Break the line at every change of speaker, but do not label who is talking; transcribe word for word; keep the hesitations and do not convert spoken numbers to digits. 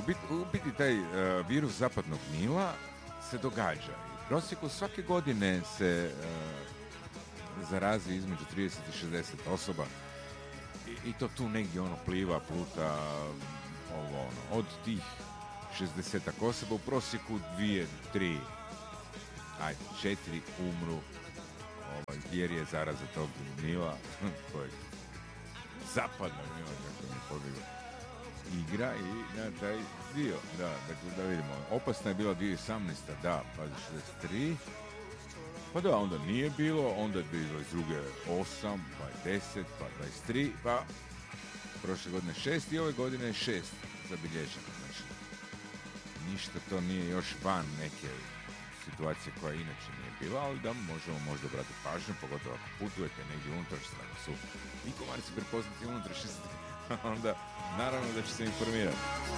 biti, u biti taj uh, virus zapadnog Nila se događa. U prosjeku svake godine se uh, zarazi između trideset i šezdeset osoba i, i to tu negdje ono pliva, pluta, ovo ono, od tih šezdesetak osoba u prosjeku dvije, tri, ajde, četiri umru ovaj, jer je zaraza tog Nila, kojeg zapadnog Nila, kako mi pobjegu, igra i na taj dio, da, dakle, da vidimo, opasna je bila dvije tisuće osamnaeste. Da, pa šezdeset tri, pa da, onda nije bilo, onda je bilo iz druge osam, pa deset, pa dvadeset tri, pa prošle godine šest i ove godine šest zabilježeno, znači ništa to nije još van neke situacije koja inače nije bila, ali da možemo možda brati pažnju, pogotovo ako putujete negdje unutar, ako su i komarci prepoznati unutar šest, onda naravno da će se informirati.